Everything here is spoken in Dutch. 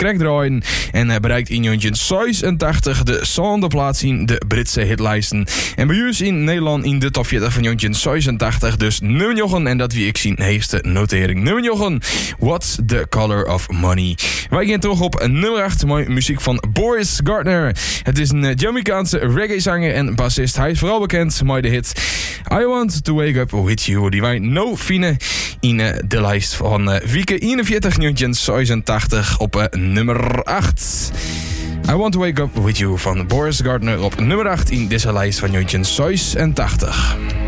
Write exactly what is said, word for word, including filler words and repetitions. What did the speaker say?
krek draaien. En uh, bereikt in negentien zesentachtig de zesde plaats in de Britse hitlijsten. En bij ons in Nederland in de top veertig van negentien zesentachtig dus nummer negen. En dat wie ik zien heegste notering. Nummer negen, What's the Color of Money? Wij gaan terug op nummer acht, mooie muziek van Boris Gardner. Het is een Jamaicaanse reggae-zanger en bassist. Hij is vooral bekend met de hit I Want to Wake Up With You, die wij nou vinden in uh, de lijst van uh, Wieke eenenveertig negentien zesentachtig op uh, nummer acht. I Want to Wake Up With You van Boris Gardner op nummer acht in deze lijst van negentien zesentachtig.